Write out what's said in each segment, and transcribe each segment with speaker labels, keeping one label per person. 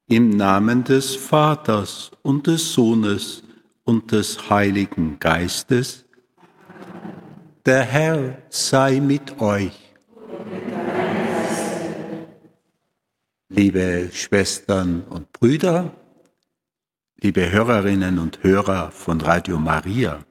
Speaker 1: Im Namen des Vaters und des Sohnes und des Heiligen Geistes. Der Herr sei mit euch. Liebe Schwestern und Brüder, liebe Hörerinnen und Hörer von Radio Maria,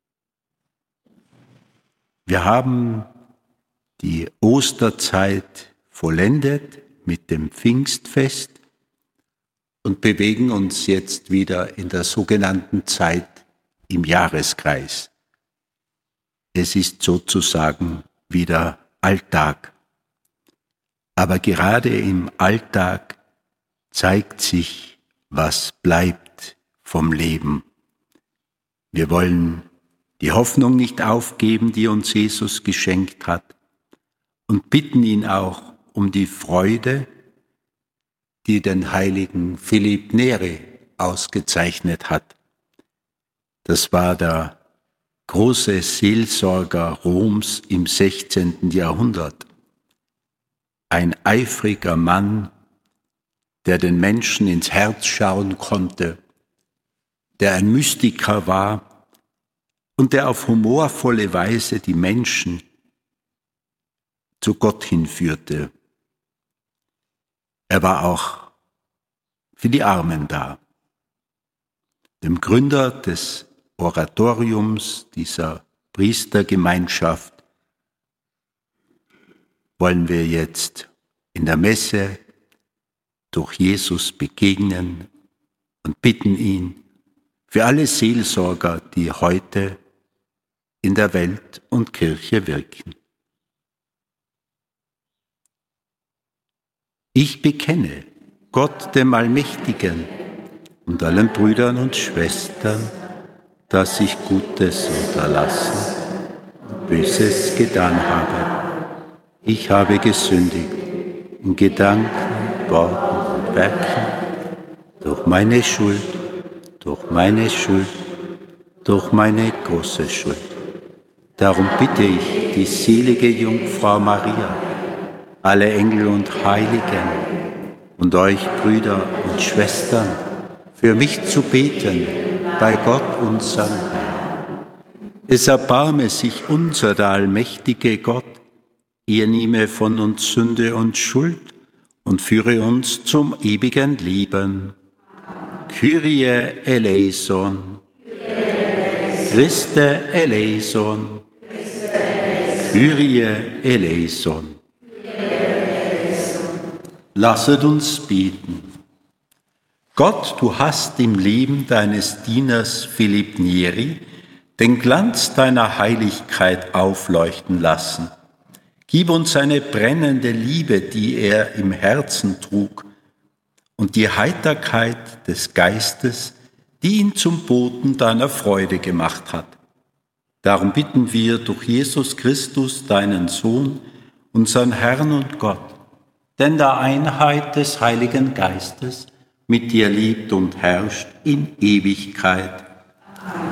Speaker 1: wir haben die Osterzeit vollendet mit dem Pfingstfest und bewegen uns jetzt wieder in der sogenannten Zeit im Jahreskreis. Es ist sozusagen wieder Alltag. Aber gerade im Alltag zeigt sich, was bleibt vom Leben. Wir wollen die Hoffnung nicht aufgeben, die uns Jesus geschenkt hat, und bitten ihn auch um die Freude, die den heiligen Philipp Neri ausgezeichnet hat. Das war der große Seelsorger Roms im 16. Jahrhundert. Ein eifriger Mann, der den Menschen ins Herz schauen konnte, der ein Mystiker war und der auf humorvolle Weise die Menschen zu Gott hinführte. Er war auch für die Armen da. Dem Gründer des Oratoriums, dieser Priestergemeinschaft, wollen wir jetzt in der Messe durch Jesus begegnen und bitten ihn für alle Seelsorger, die heute in der Welt und Kirche wirken. Ich bekenne Gott, dem Allmächtigen, und allen Brüdern und Schwestern, dass ich Gutes unterlassen und Böses getan habe. Ich habe gesündigt in Gedanken, Worten und Werken, durch meine Schuld, durch meine große Schuld. Darum bitte ich die selige Jungfrau Maria, alle Engel und Heiligen und euch Brüder und Schwestern, für mich zu beten bei Gott unserem Herrn. Es erbarme sich unser, der allmächtige Gott, er nehme von uns Sünde und Schuld und führe uns zum ewigen Leben. Kyrie eleison, Christe eleison, Kyrie eleison. Lasset uns beten. Gott, du hast im Leben deines Dieners Philipp Neri den Glanz deiner Heiligkeit aufleuchten lassen. Gib uns eine brennende Liebe, die er im Herzen trug, und die Heiterkeit des Geistes, die ihn zum Boten deiner Freude gemacht hat. Darum bitten wir durch Jesus Christus, deinen Sohn, unseren Herrn und Gott, der in der Einheit des Heiligen Geistes mit dir lebt und herrscht in Ewigkeit.